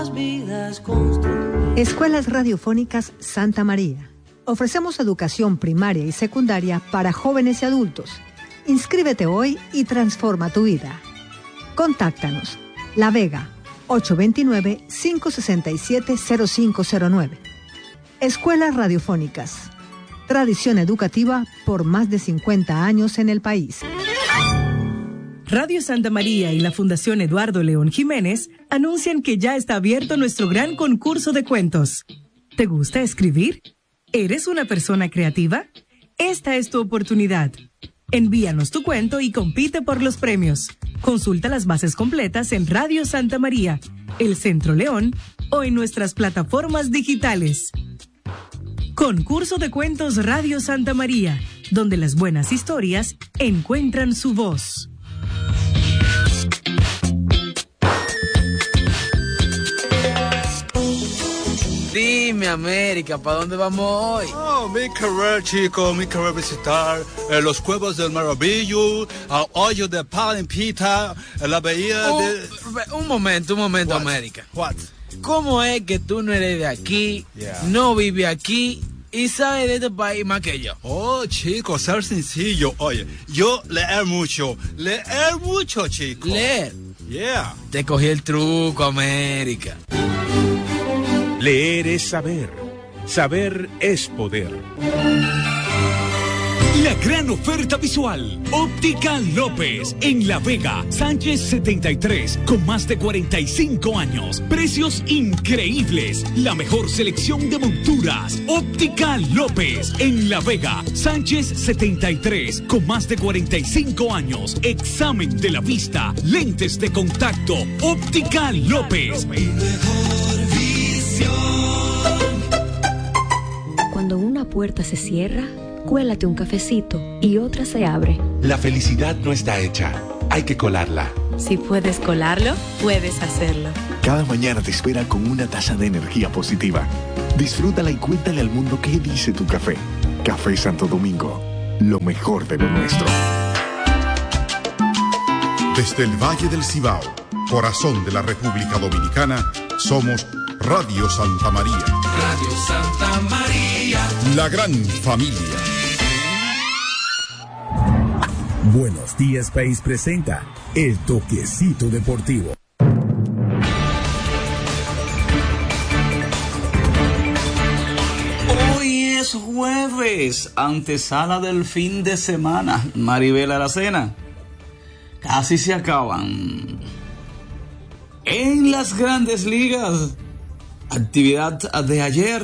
Escuelas Radiofónicas Santa María. Ofrecemos educación primaria y secundaria para jóvenes y adultos. Inscríbete hoy y transforma tu vida. Contáctanos. La Vega, 829-567-0509. Escuelas Radiofónicas. Tradición educativa por más de 50 años en el país. Radio Santa María y la Fundación Eduardo León Jiménez anuncian que ya está abierto nuestro gran concurso de cuentos. ¿Te gusta escribir? ¿Eres una persona creativa? Esta es tu oportunidad. Envíanos tu cuento y compite por los premios. Consulta las bases completas en Radio Santa María, El Centro León o en nuestras plataformas digitales. Concurso de Cuentos Radio Santa María, donde las buenas historias encuentran su voz. Dime, América, ¿para dónde vamos hoy? Oh, mi querer, chico, mi querer visitar los Cuevos del Maravillo, el hoyo de Palimpita, la bahía de... Un momento, What? América. What? ¿Cómo es que tú no eres de aquí, no vives aquí y sabes de este país más que yo? Oh, chico, ser sencillo. Oye, yo leer mucho, chico. ¿Leer? Yeah. Te cogí el truco, América. Leer es saber. Saber es poder. La gran oferta visual. Óptica López, en La Vega, Sánchez 73, con más de 45 años. Precios increíbles. La mejor selección de monturas. Óptica López, en La Vega, Sánchez 73, con más de 45 años. Examen de la vista, lentes de contacto. Óptica López. Cuando una puerta se cierra, cuélate un cafecito y otra se abre. La felicidad no está hecha, hay que colarla. Si puedes colarlo, puedes hacerlo. Cada mañana te espera con una taza de energía positiva. Disfrútala y cuéntale al mundo qué dice tu café. Café Santo Domingo, lo mejor de lo nuestro. Desde el Valle del Cibao, corazón de la República Dominicana, somos Radio Santa María. Radio Santa María. La gran familia. Buenos Días País presenta El Toquecito Deportivo. Hoy es jueves, antesala del fin de semana. Maribel Aracena. Casi se acaban. En las grandes ligas, actividad de ayer.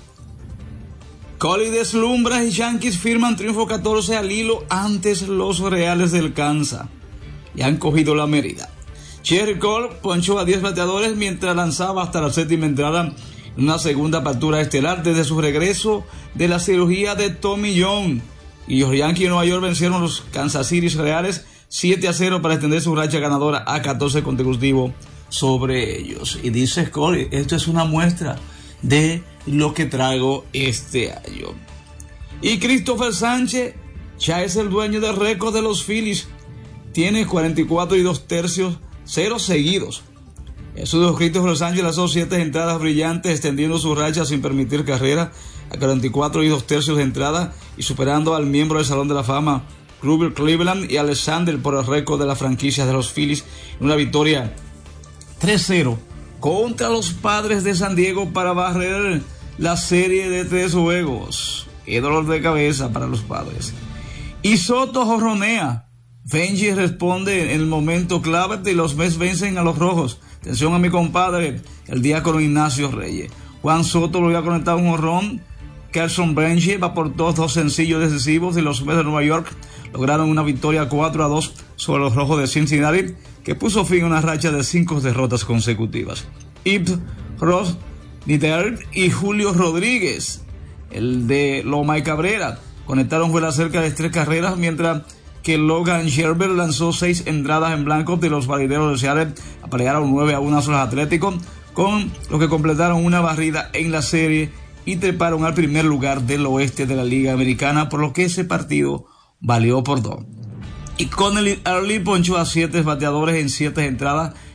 Coli deslumbra y Yankees firman triunfo 14 al hilo antes los Reales del Kansas. Y han cogido la medida. Cherry Cole ponchó a 10 bateadores mientras lanzaba hasta la séptima entrada en una segunda apertura estelar desde su regreso de la cirugía de Tommy John. Y los Yankees de Nueva York vencieron a los Kansas City Reales 7-0 para extender su racha ganadora a 14 consecutivos sobre ellos. Y dice Cole, esto es una muestra de lo que traigo este año. Y Christopher Sánchez ya es el dueño del récord de los Phillies. Tiene 44 2/3, 0 seguidos. Jesús Christopher Sánchez lanzó 7 entradas brillantes, extendiendo su racha sin permitir carrera a 44 2/3 de entrada y superando al miembro del Salón de la Fama Grover Cleveland y Alexander por el récord de las franquicias de los Phillies en una victoria 3-0 contra los Padres de San Diego para barrer la serie de 3 juegos. Qué dolor de cabeza para los Padres. Y Soto jorronea. Benji responde en el momento clave y los Mets vencen a los Rojos. Atención a mi compadre, el diácono Ignacio Reyes. Juan Soto volvió a conectar un jonrón. Carson Benji aportó 2 sencillos decisivos y los Mets de Nueva York lograron una victoria 4-2 sobre los Rojos de Cincinnati, que puso fin a una racha de 5 derrotas consecutivas. Ibs, Ross, Nider y Julio Rodríguez, el de Loma y Cabrera, conectaron fuera cerca de 3 carreras, mientras que Logan Scherber lanzó 6 entradas en blanco de los Marineros de Seattle, apalearon 9-1 a los Atléticos, con lo que completaron una barrida en la serie y treparon al primer lugar del oeste de la Liga Americana, por lo que ese partido valió por 2. Y Connelly Early ponchó a 7 bateadores en 7 entradas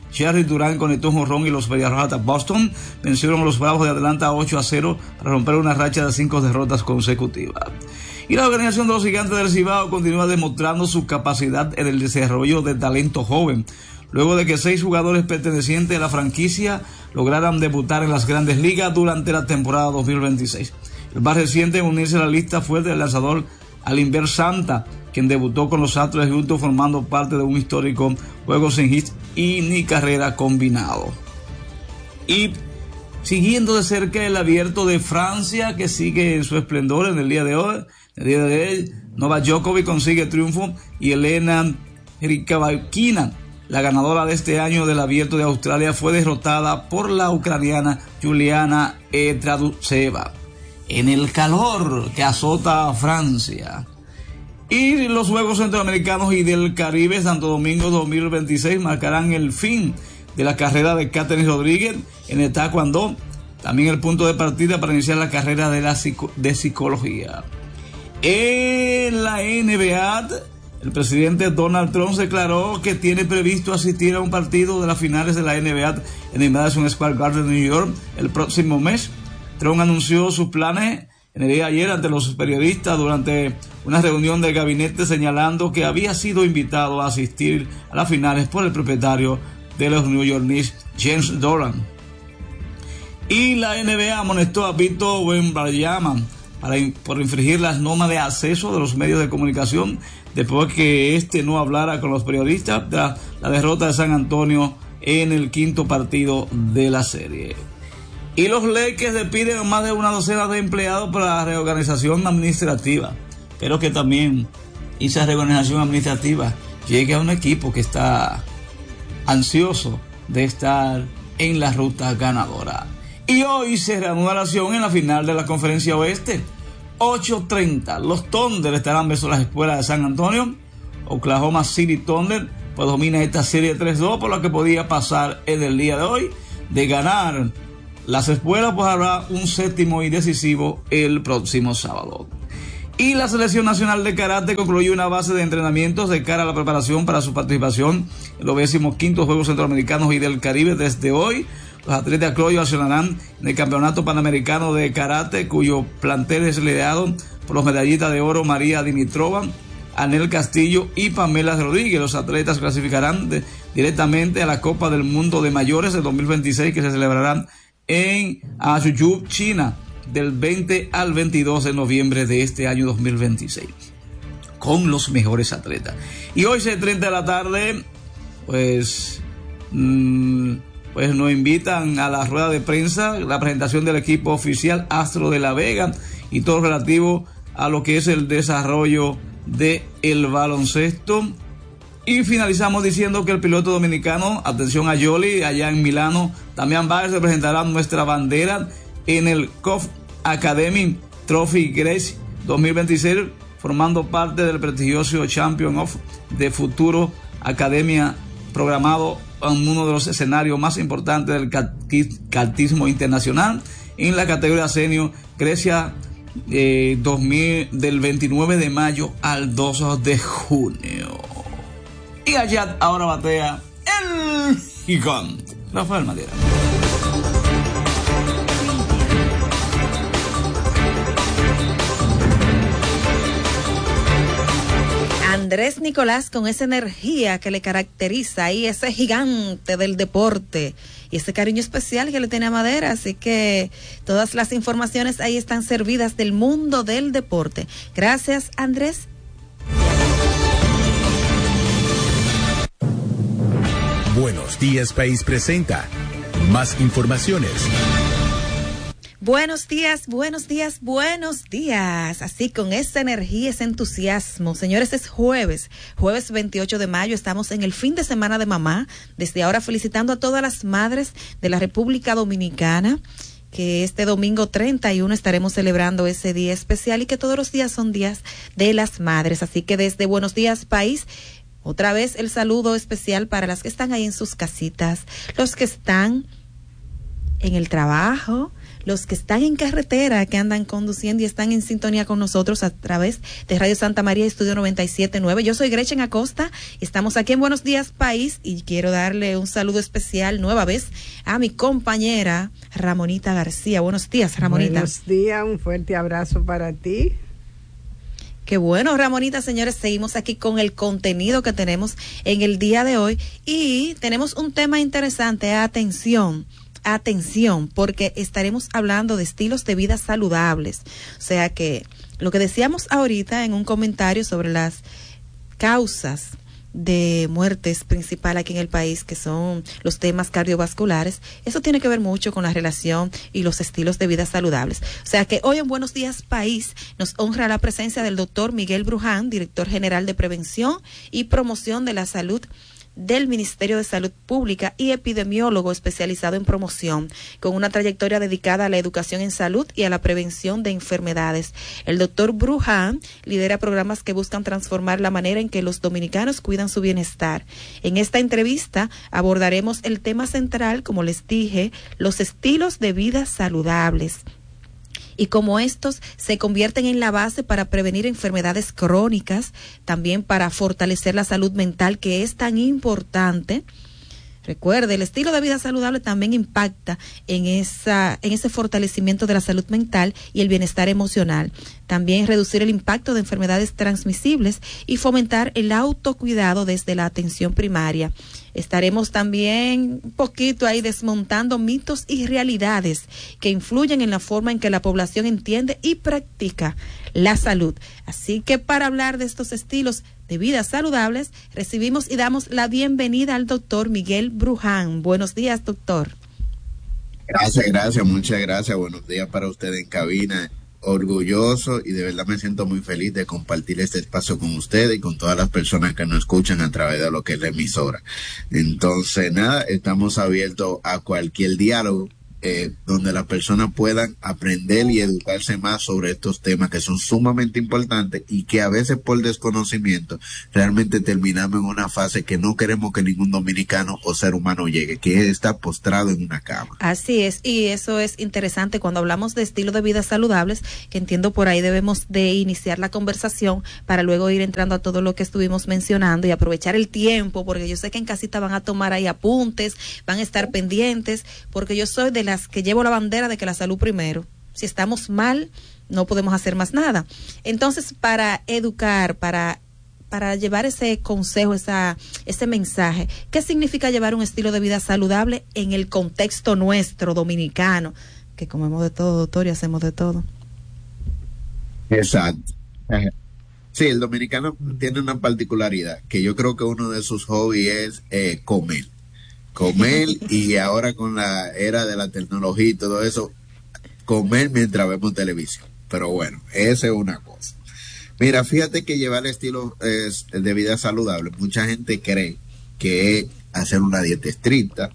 Jerry Durán conectó un jonrón y los Medias Rojas de Boston vencieron a los Bravos de Atlanta 8-0 para romper una racha de 5 derrotas consecutivas. Y la organización de los Gigantes del Cibao continúa demostrando su capacidad en el desarrollo de talento joven, luego de que 6 jugadores pertenecientes a la franquicia lograran debutar en las Grandes Ligas durante la temporada 2026. El más reciente en unirse a la lista fue el lanzador Alimber Santa, quien debutó con los Astros de Houston formando parte de un histórico juego sin hits y ni carrera combinado. Y siguiendo de cerca el Abierto de Francia, que sigue en su esplendor en el día de hoy. El día de hoy, Novak Djokovic consigue triunfo y Elena Rybakina, la ganadora de este año del Abierto de Australia, fue derrotada por la ucraniana Juliana Edradutseva en el calor que azota a Francia. Y los Juegos Centroamericanos y del Caribe Santo Domingo 2026 marcarán el fin de la carrera de Katherine Rodríguez en el taekwondo, también el punto de partida para iniciar la carrera de psicología. En la NBA, el presidente Donald Trump declaró que tiene previsto asistir a un partido de las finales de la NBA en el Madison Square Garden de New York el próximo mes. Trump anunció sus planes en el día de ayer ante los periodistas durante una reunión del gabinete, señalando que había sido invitado a asistir a las finales por el propietario de los New York Knicks, James Dolan. Y la NBA amonestó a Vito Wembanyama por infringir las normas de acceso de los medios de comunicación después que no hablara con los periodistas tras la derrota de San Antonio en el quinto partido de la serie. Y los Lakers despiden a más de una docena de empleados para la reorganización administrativa. Espero que también esa reorganización administrativa llegue a un equipo que está ansioso de estar en la ruta ganadora. Y hoy se reanuda la acción en la final de la Conferencia Oeste. 8:30. Los Thunder estarán versus las escuelas de San Antonio. Oklahoma City Thunder pues domina esta serie 3-2, por lo que podía pasar en el día de hoy. De ganar las escuelas, pues habrá un séptimo y decisivo el próximo sábado. Y la Selección Nacional de Karate concluyó una base de entrenamientos de cara a la preparación para su participación en los 25º Juegos Centroamericanos y del Caribe. Desde hoy, los atletas criollos accionarán en el Campeonato Panamericano de Karate, cuyo plantel es liderado por los medallistas de oro María Dimitrova, Anel Castillo y Pamela Rodríguez. Los atletas clasificarán directamente a la Copa del Mundo de Mayores del 2026, que se celebrará en Hangzhou, China, del 20 al 22 de noviembre de este año 2026, con los mejores atletas. Y hoy 6:30 de la tarde, pues nos invitan a la rueda de prensa, la presentación del equipo oficial Astro de La Vega y todo relativo a lo que es el desarrollo del baloncesto. Y finalizamos diciendo que el piloto dominicano, atención a Yoli, allá en Milano, Damián Báez, representará nuestra bandera en el COF Academy Trophy Grace 2026, formando parte del prestigioso Champion of de Futuro Academia, programado en uno de los escenarios más importantes del kartismo internacional en la categoría senior, Grecia, del 29 de mayo al 2 de junio. Y allá ahora batea el gigante Rafael Madera. Andrés Nicolás, con esa energía que le caracteriza y ese gigante del deporte y ese cariño especial que le tiene a Madera, así que todas las informaciones ahí están servidas del mundo del deporte. Gracias, Andrés. Buenos Días País presenta más informaciones. Buenos días, buenos días, buenos días. Así con esa energía, ese entusiasmo. Señores, es jueves 28 de mayo. Estamos en el fin de semana de mamá. Desde ahora felicitando a todas las madres de la República Dominicana, que este domingo 31 estaremos celebrando ese día especial y que todos los días son días de las madres. Así que desde Buenos Días País, otra vez el saludo especial para las que están ahí en sus casitas, los que están en el trabajo, los que están en carretera, que andan conduciendo y están en sintonía con nosotros a través de Radio Santa María Estudio 97.9. Yo soy Gretchen Acosta, estamos aquí en Buenos Días País y quiero darle un saludo especial nueva vez a mi compañera Ramonita García. Buenos días, Ramonita. Buenos días, un fuerte abrazo para ti. Qué bueno, Ramonita, señores, seguimos aquí con el contenido que tenemos en el día de hoy y tenemos un tema interesante. Atención, porque estaremos hablando de estilos de vida saludables. O sea que lo que decíamos ahorita en un comentario sobre las causas de muertes principal aquí en el país, que son los temas cardiovasculares, eso tiene que ver mucho con la relación y los estilos de vida saludables. O sea que hoy en Buenos Días País nos honra la presencia del doctor Miguel Bruján, director general de Prevención y Promoción de la Salud del Ministerio de Salud Pública y epidemiólogo especializado en promoción, con una trayectoria dedicada a la educación en salud y a la prevención de enfermedades. El doctor Bruján lidera programas que buscan transformar la manera en que los dominicanos cuidan su bienestar. En esta entrevista abordaremos el tema central, como les dije, los estilos de vida saludables, y cómo estos se convierten en la base para prevenir enfermedades crónicas, también para fortalecer la salud mental, que es tan importante. Recuerde, el estilo de vida saludable también impacta en ese fortalecimiento de la salud mental y el bienestar emocional. También reducir el impacto de enfermedades transmisibles y fomentar el autocuidado desde la atención primaria. Estaremos también un poquito ahí desmontando mitos y realidades que influyen en la forma en que la población entiende y practica la salud. Así que para hablar de estos estilos de vida saludables, recibimos y damos la bienvenida al doctor Miguel Bruján. Buenos días, doctor. Gracias, muchas gracias. Buenos días para usted en cabina. Orgulloso y de verdad me siento muy feliz de compartir este espacio con ustedes y con todas las personas que nos escuchan a través de lo que es la emisora. Entonces, nada, estamos abiertos a cualquier diálogo donde las personas puedan aprender y educarse más sobre estos temas que son sumamente importantes y que a veces por desconocimiento realmente terminamos en una fase que no queremos que ningún dominicano o ser humano llegue, que es estar postrado en una cama. Así es, y eso es interesante cuando hablamos de estilo de vida saludables, que entiendo por ahí debemos de iniciar la conversación para luego ir entrando a todo lo que estuvimos mencionando y aprovechar el tiempo, porque yo sé que en casita van a tomar ahí apuntes, van a estar pendientes, porque yo soy de las que llevo la bandera de que la salud primero. Si estamos mal, no podemos hacer más nada. Entonces, para educar, para llevar ese consejo, ese mensaje, ¿qué significa llevar un estilo de vida saludable en el contexto nuestro dominicano? Que comemos de todo, doctor, y hacemos de todo. Exacto. Sí, el dominicano tiene una particularidad, que yo creo que uno de sus hobbies es comer y ahora con la era de la tecnología y todo eso, comer mientras vemos televisión. Pero bueno, esa es una cosa. Mira, fíjate que llevar el estilo de vida saludable, mucha gente cree que es hacer una dieta estricta,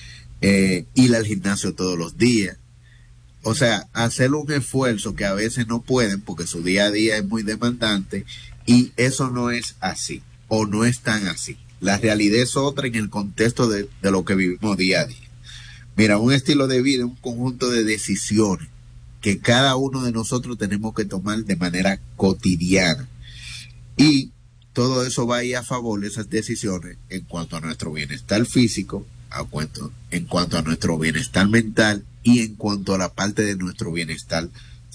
ir al gimnasio todos los días, o sea, hacer un esfuerzo que a veces no pueden porque su día a día es muy demandante, y eso no es así, o no es tan así. La realidad es otra en el contexto de lo que vivimos día a día. Mira, un estilo de vida es un conjunto de decisiones que cada uno de nosotros tenemos que tomar de manera cotidiana. Y todo eso va a ir a favor de esas decisiones en cuanto a nuestro bienestar físico, en cuanto a nuestro bienestar mental y en cuanto a la parte de nuestro bienestar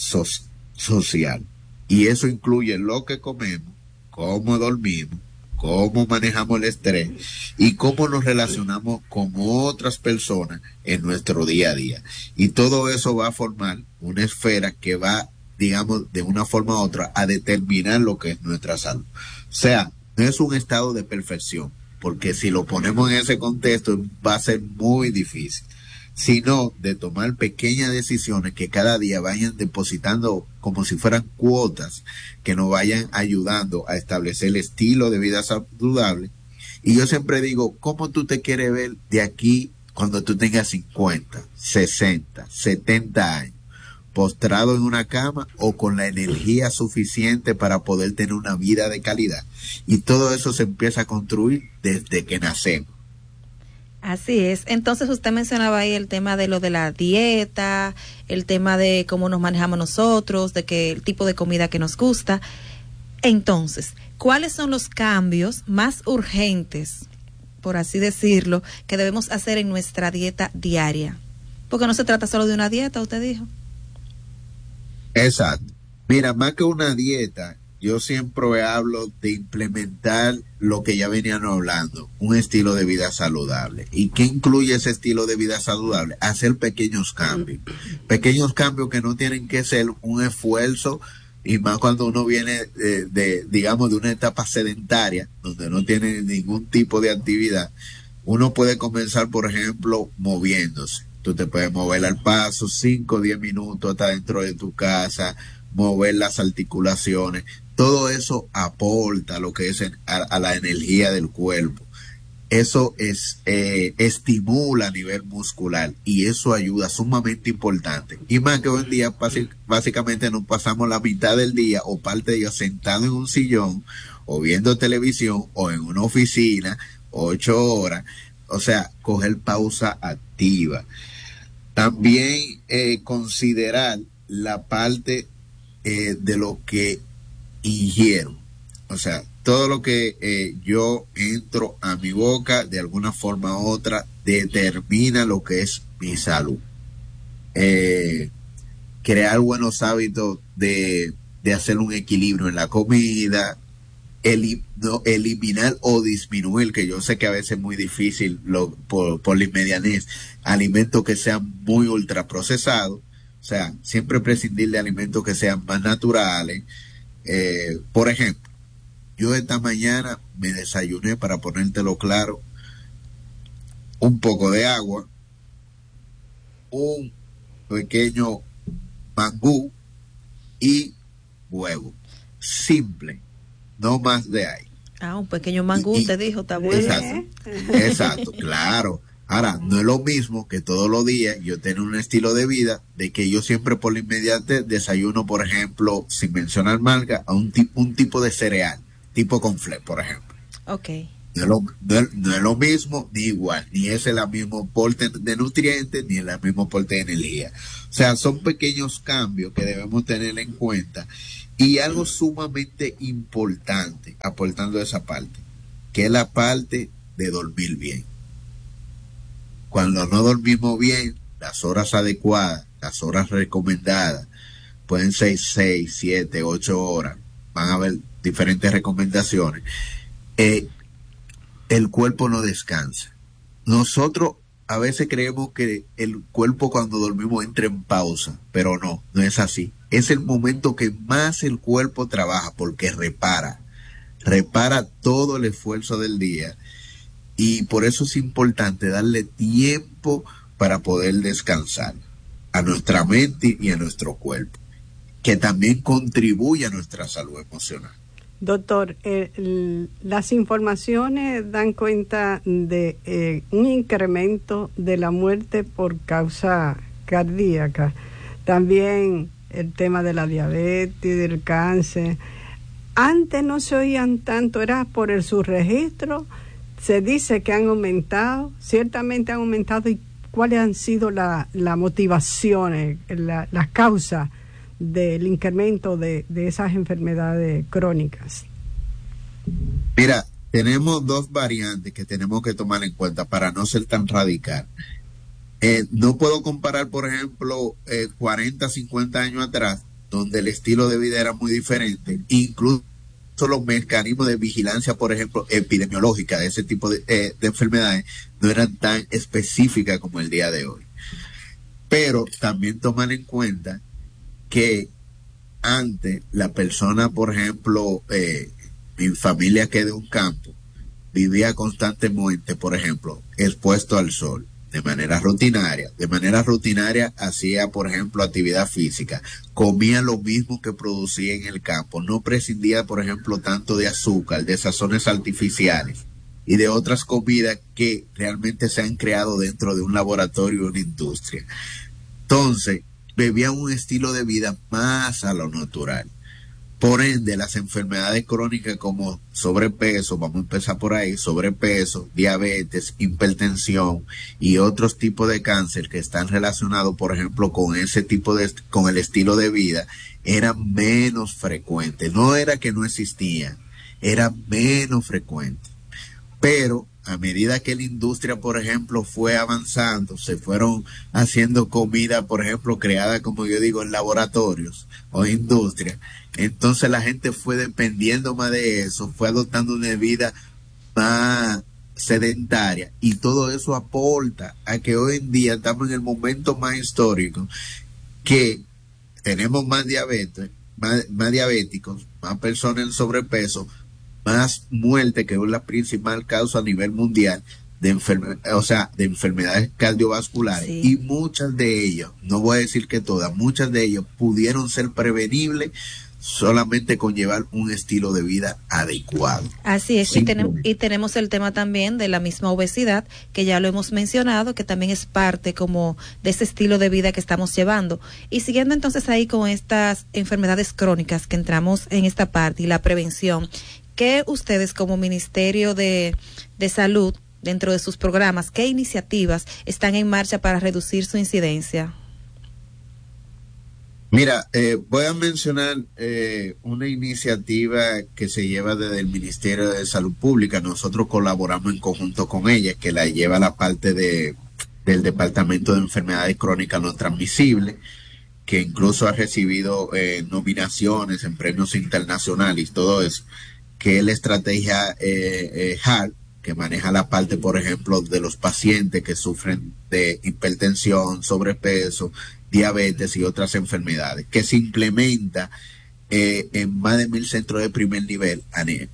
social. Y eso incluye lo que comemos, cómo dormimos, cómo manejamos el estrés y cómo nos relacionamos con otras personas en nuestro día a día. Y todo eso va a formar una esfera que va, digamos, de una forma u otra a determinar lo que es nuestra salud. O sea, no es un estado de perfección, porque si lo ponemos en ese contexto va a ser muy difícil, sino de tomar pequeñas decisiones que cada día vayan depositando como si fueran cuotas que nos vayan ayudando a establecer el estilo de vida saludable. Y yo siempre digo, ¿cómo tú te quieres ver de aquí cuando tú tengas 50, 60, 70 años? ¿Postrado en una cama o con la energía suficiente para poder tener una vida de calidad? Y todo eso se empieza a construir desde que nacemos. Así es. Entonces usted mencionaba ahí el tema de lo de la dieta, el tema de cómo nos manejamos nosotros, de que el tipo de comida que nos gusta. Entonces, ¿cuáles son los cambios más urgentes, por así decirlo, que debemos hacer en nuestra dieta diaria? Porque no se trata solo de una dieta, usted dijo. Exacto. Mira, más que una dieta, yo siempre hablo de implementar lo que ya venían hablando, un estilo de vida saludable. ¿Y qué incluye ese estilo de vida saludable? Hacer pequeños cambios que no tienen que ser un esfuerzo, y más cuando uno viene digamos, de una etapa sedentaria, donde no tiene ningún tipo de actividad. Uno puede comenzar, por ejemplo, moviéndose. Tú te puedes mover al paso 5 o 10 minutos hasta dentro de tu casa, mover las articulaciones. Todo eso aporta lo que es a la energía del cuerpo. Eso estimula a nivel muscular y eso ayuda, sumamente importante. Y más que hoy en día básicamente nos pasamos la mitad del día o parte de ellos sentado en un sillón o viendo televisión o en una oficina 8 horas. O sea, coger pausa activa. También considerar la parte de lo que ingiero. O sea, todo lo que yo entro a mi boca, de alguna forma u otra, determina lo que es mi salud. Crear buenos hábitos de hacer un equilibrio en la comida, eliminar o disminuir, que yo sé que a veces es muy difícil por la inmediatez, alimentos que sean muy ultraprocesados. O sea, siempre prescindir de alimentos que sean más naturales. Por ejemplo, yo esta mañana me desayuné, para ponértelo claro, un poco de agua, un pequeño mangú y huevo. Simple, no más de ahí. Un pequeño mangú, te dijo, está bueno. Exacto, claro. Ahora, no es lo mismo que todos los días yo tengo un estilo de vida de que yo siempre por la inmediatez desayuno, por ejemplo, sin mencionar marca, a un tipo de cereal, tipo Conflé, por ejemplo. Ok. No es lo mismo ni igual, ni es el mismo aporte de nutrientes, ni el mismo aporte de energía. O sea, son pequeños cambios que debemos tener en cuenta. Y algo sumamente importante, aportando esa parte, que es la parte de dormir bien. Cuando no dormimos bien, las horas adecuadas, las horas recomendadas, pueden ser 6, 7, 8 horas, van a haber diferentes recomendaciones. El cuerpo no descansa. Nosotros a veces creemos que el cuerpo cuando dormimos entra en pausa, pero no es así. Es el momento que más el cuerpo trabaja, porque repara todo el esfuerzo del día. Y por eso es importante darle tiempo para poder descansar a nuestra mente y a nuestro cuerpo, que también contribuye a nuestra salud emocional. Doctor, las informaciones dan cuenta de un incremento de la muerte por causa cardíaca. También el tema de la diabetes, del cáncer. Antes no se oían tanto, era por el subregistro. Se dice que han aumentado, ciertamente han aumentado. ¿Y cuáles han sido las motivaciones, las causas del incremento de esas enfermedades crónicas? Mira, tenemos dos variantes que tenemos que tomar en cuenta para no ser tan radical. No puedo comparar, por ejemplo, 40, 50 años atrás, donde el estilo de vida era muy diferente, incluso los mecanismos de vigilancia, por ejemplo, epidemiológica de ese tipo de enfermedades no eran tan específicas como el día de hoy. Pero también tomar en cuenta que antes la persona, por ejemplo, mi familia, que es de un campo, vivía constantemente, por ejemplo, expuesto al sol de manera rutinaria hacía, por ejemplo, actividad física, comía lo mismo que producía en el campo, no prescindía, por ejemplo, tanto de azúcar, de sazones artificiales y de otras comidas que realmente se han creado dentro de un laboratorio o una industria. Entonces, bebían un estilo de vida más a lo natural. Por ende, las enfermedades crónicas como sobrepeso, vamos a empezar por ahí, sobrepeso, diabetes, hipertensión y otros tipos de cáncer que están relacionados, por ejemplo, con ese tipo con el estilo de vida, eran menos frecuentes. No era que no existían, era menos frecuente. Pero a medida que la industria, por ejemplo, fue avanzando, se fueron haciendo comida, por ejemplo, creada, como yo digo, en laboratorios o industria, entonces la gente fue dependiendo más de eso, fue adoptando una vida más sedentaria, y todo eso aporta a que hoy en día estamos en el momento más histórico que tenemos más diabetes, más diabéticos, más personas en sobrepeso, más muerte, que es la principal causa a nivel mundial de enfermedades cardiovasculares. Sí. Y muchas de ellas, no voy a decir que todas, muchas de ellas pudieron ser prevenibles solamente con llevar un estilo de vida adecuado. Así es, y tenemos el tema también de la misma obesidad, que ya lo hemos mencionado, que también es parte como de ese estilo de vida que estamos llevando. Y siguiendo entonces ahí con estas enfermedades crónicas que entramos en esta parte y la prevención, ¿qué ustedes como Ministerio de Salud, dentro de sus programas, qué iniciativas están en marcha para reducir su incidencia? Mira, voy a mencionar una iniciativa que se lleva desde el Ministerio de Salud Pública. Nosotros colaboramos en conjunto con ella, que la lleva la parte del Departamento de Enfermedades Crónicas No Transmisibles, que incluso ha recibido nominaciones en premios internacionales y todo eso, que es la estrategia HART, que maneja la parte, por ejemplo, de los pacientes que sufren de hipertensión, sobrepeso, diabetes y otras enfermedades, que se implementa en más de 1,000 centros de primer nivel,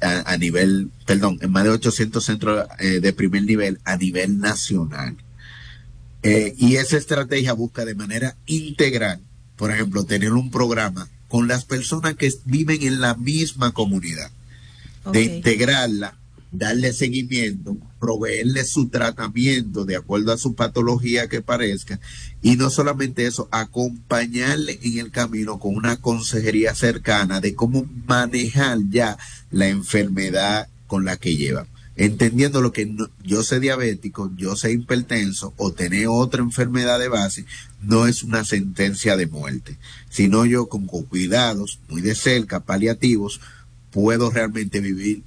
en más de 800 centros de primer nivel a nivel nacional. Y esa estrategia busca de manera integral, por ejemplo, tener un programa con las personas que viven en la misma comunidad, de integrarla, darle seguimiento, proveerle su tratamiento de acuerdo a su patología que parezca, y no solamente eso, acompañarle en el camino con una consejería cercana de cómo manejar ya la enfermedad con la que llevan. Entendiendo lo que yo soy diabético, yo soy hipertenso o tener otra enfermedad de base, no es una sentencia de muerte, sino yo con cuidados muy de cerca, paliativos, puedo realmente vivir